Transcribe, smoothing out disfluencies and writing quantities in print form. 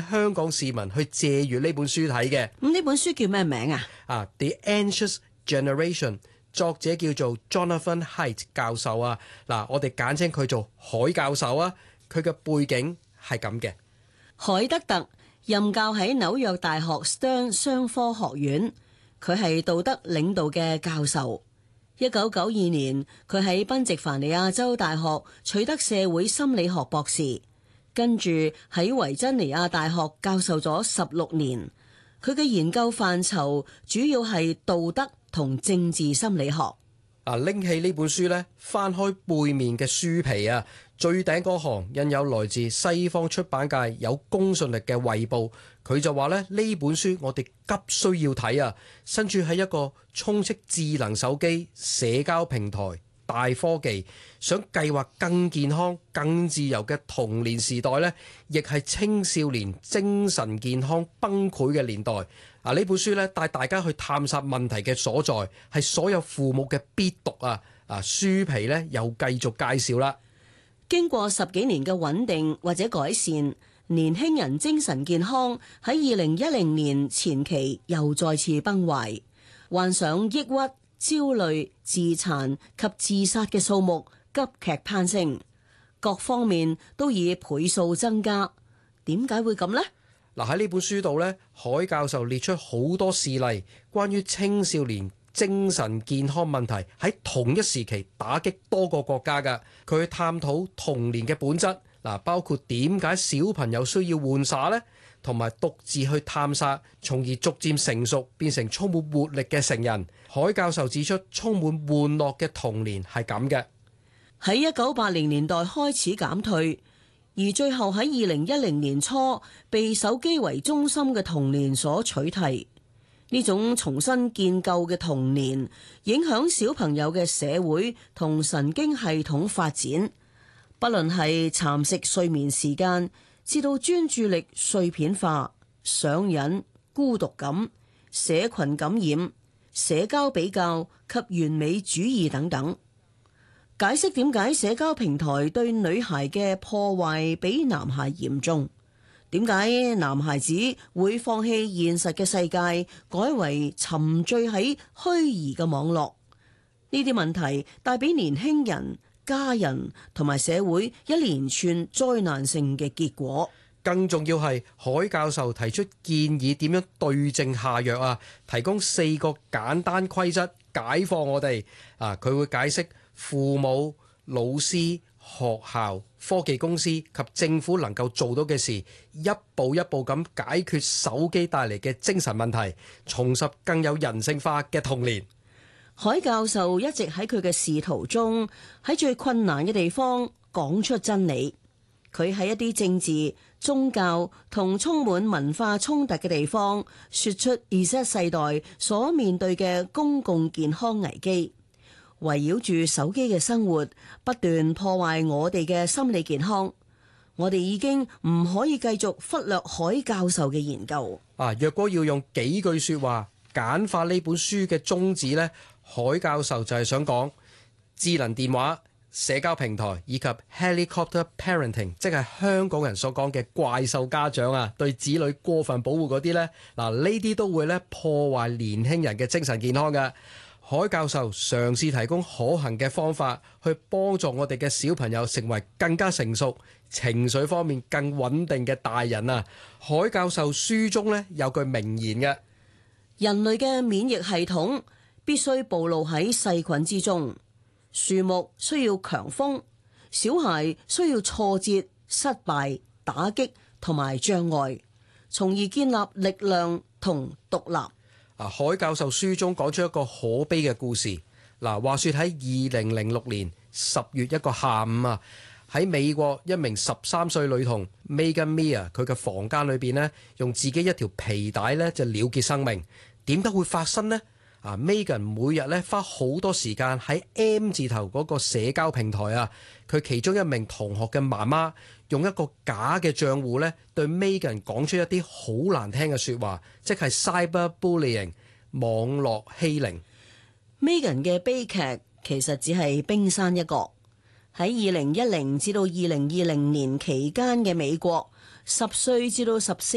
香港市民去借閱呢本書睇嘅。 咁呢本書叫咩名啊 ？The Anxious Generation， 作者叫做 Jonathan Haidt 教授啊。嗱，我哋簡稱佢做海教授啊。佢嘅背景係咁嘅。 海德特任教喺紐約大學 Stern 商科學院，佢係道德領導嘅教授。1992年，佢喺賓夕凡尼亞州大學取得社會心理學博士，跟住喺維珍尼亞大學教授咗16年。佢嘅研究範疇主要係道德同政治心理學。 拎起呢本書呢，翻開背面嘅書皮啊，最頂嗰行印有來自西方出版界有公信力嘅衛報，佢就話呢本書我哋急需要睇啊！身處喺一個充斥智能手機、社交平台、大科技，想計劃更健康、更自由嘅童年時代呢，亦係青少年精神健康崩潰嘅年代。呢本書咧帶大家去探索問題嘅所在，係所有父母嘅必讀啊！書皮咧又繼續介紹啦。 經過10幾年嘅穩定或者改善，年輕人精神健康喺2010年前期又再次崩壞，患上抑鬱、焦慮、自殘及自殺嘅數目急劇攀升，各方面都以倍數增加。點解會咁呢？ 喺呢本書度呢，海教授列出好多事例，關於青少年精神健康問題喺同一時期打擊多個國家㗎。佢探討童年嘅本質，包括點解小朋友需要玩耍呢，同埋獨自去探索，從而逐漸成熟，變成充滿活力嘅成人。海教授指出，充滿玩樂嘅童年係咁嘅。 喺1980年代開始減退，而最後喺2010年初被手機為中心嘅童年所取替。呢種重新建構嘅童年影響小朋友嘅社會同神經系統發展，不論係蠶食睡眠時間，至到專注力碎片化、上癮、孤獨感、社群感染、社交比較及完美主義等等。解釋點解社交平台對女孩嘅破壞比男孩嚴重？點解男孩子會放棄現實嘅世界，改為沉醉喺虛擬嘅網絡？呢啲問題帶俾年輕人、家人同埋社會一連串災難性嘅結果。 更重要係海教授提出建議點樣對症下藥啊，提供4個簡單規則解放我哋。佢會解釋父母、老師、學校、科技公司及政府能夠做到嘅事，一步一步咁解決手機帶嚟嘅精神問題，重拾更有人性化嘅童年。 海教授一直喺佢嘅仕途中，喺最困難嘅地方講出真理。佢喺一啲政治、宗教同充滿文化衝突嘅地方，說出 Z 世代所面對嘅公共健康危機。圍繞住手機嘅生活，不斷破壞我哋嘅心理健康。我哋已經唔可以繼續忽略海教授嘅研究。 若果要用幾句說話簡化呢本書嘅宗旨呢，海教授就係想講智能電話、社交平台以及 helicopter parenting， 即係香港人所講嘅怪獸家長啊，對子女過分保護嗰啲呢，呢啲都會破壞年輕人嘅精神健康嘅。海教授嘗試提供可行嘅方法，去幫助我哋嘅小朋友成為更加成熟、情緒方面更穩定嘅大人啊！海教授書中有句名言嘅： 人類嘅免疫系統必須暴露喺細菌之中，樹木需要強風，小孩需要挫折、失敗、打擊同埋障礙，從而建立力量同獨立。 海教授書中講出一個可悲嘅故事。話說喺2006年10月一個下午啊，喺美國一名13歲女童 Megan Mia 佢嘅房間裏邊用自己一條皮帶就了結生命。點解會發生呢？Megan 每日花好多時間喺 M 字頭嗰個社交平台啊。佢其中一名同學嘅媽媽用一個假嘅賬戶對 Megan 講出一啲好難聽嘅說話，即係 cyberbullying 網絡欺凌。 Megan 嘅悲劇其實只係冰山一角。喺2010至到2020年期間嘅美國，10歲至到14